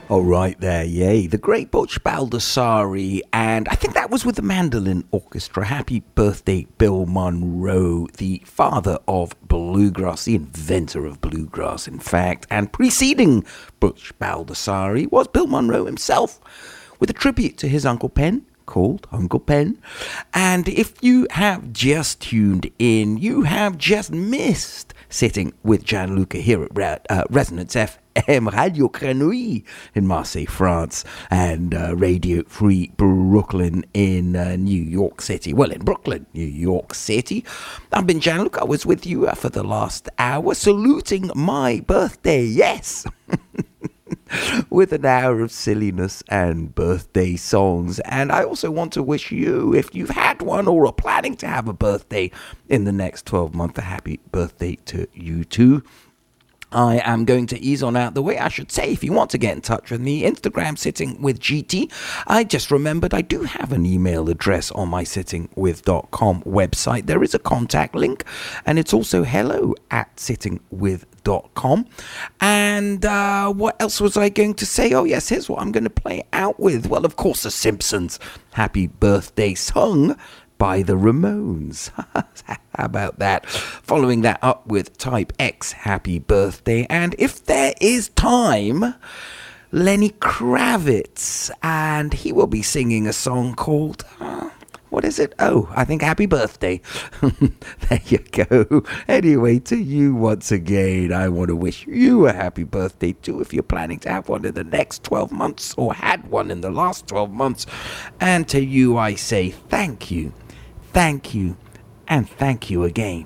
All right there, yay. The great Butch Baldassari, and I think that was with the Mandolin Orchestra. Happy birthday, Bill Monroe, the father of bluegrass, the inventor of bluegrass, in fact. And preceding Butch Baldassari was Bill Monroe himself, with a tribute to his Uncle Pen, called Uncle Pen. And if you have just tuned in, you have just missed Sitting with Gianluca here at Resonance FM, Radio Grenouille in Marseille, France, and Radio Free Brooklyn in New York City. Well, in Brooklyn, New York City. I've been Gianluca. I was with you for the last hour, saluting my birthday, yes! With an hour of silliness and birthday songs. And I also want to wish you, if you've had one or are planning to have a birthday in the next 12 months, a happy birthday to you too. I am going to ease on out the way. I should say, if you want to get in touch with me, Instagram Sitting with GT. I just remembered I do have an email address on my sittingwith.com website. There is a contact link, and it's also hello@sittingwith.com. And what else was I going to say? Oh, yes, here's what I'm going to play out with. Well, of course, The Simpsons. Happy Birthday sung by the Ramones. How about that? Following that up with Type X, Happy Birthday. And if there is time, Lenny Kravitz. And he will be singing a song called... what is it? Oh, I think Happy Birthday. There you go. Anyway, to you once again, I want to wish you a happy birthday too if you're planning to have one in the next 12 months or had one in the last 12 months. And to you, I say thank you, and thank you again.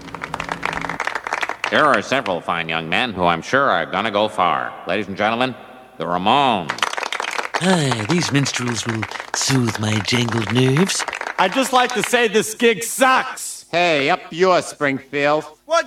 There are several fine young men who I'm sure are gonna go far. Ladies and gentlemen, the Ramones. Aye, these minstrels will soothe my jangled nerves. I'd just like to say this gig sucks. Hey, up yours, Springfield. What